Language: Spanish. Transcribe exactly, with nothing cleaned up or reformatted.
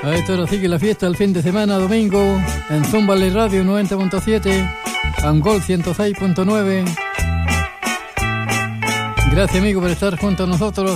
A esto ahora sigue la fiesta el fin de semana, domingo, en Zúmbale Radio noventa punto siete, Angol ciento seis punto nueve. Gracias, amigo, por estar junto a nosotros.